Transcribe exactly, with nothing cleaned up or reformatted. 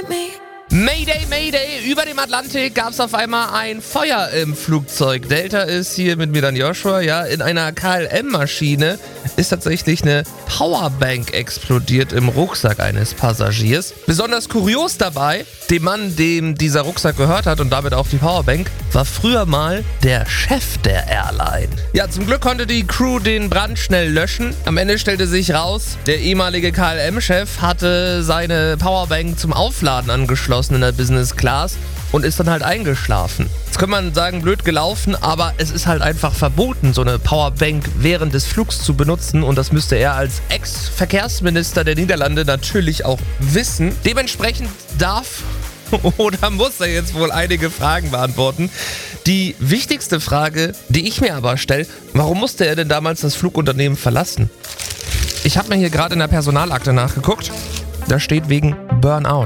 Mayday, Mayday, über dem Atlantik gab es auf einmal ein Feuer im Flugzeug. Delta ist hier mit mir dann Joshua, ja, in einer K L M-Maschine ist tatsächlich eine Powerbank explodiert im Rucksack eines Passagiers. Besonders kurios dabei, dem Mann, dem dieser Rucksack gehört hat und damit auch die Powerbank, war früher mal der Chef der Airline. Ja, zum Glück konnte die Crew den Brand schnell löschen. Am Ende stellte sich raus, der ehemalige K L M-Chef hatte seine Powerbank zum Aufladen angeschlossen in der Business Class und ist dann halt eingeschlafen. Jetzt könnte man sagen, blöd gelaufen, aber es ist halt einfach verboten, so eine Powerbank während des Flugs zu benutzen und das müsste er als Ex-Verkehrsminister der Niederlande natürlich auch wissen. Dementsprechend darf oder muss er jetzt wohl einige Fragen beantworten. Die wichtigste Frage, die ich mir aber stelle, warum musste er denn damals das Flugunternehmen verlassen? Ich habe mir hier gerade in der Personalakte nachgeguckt, da steht wegen Burnout.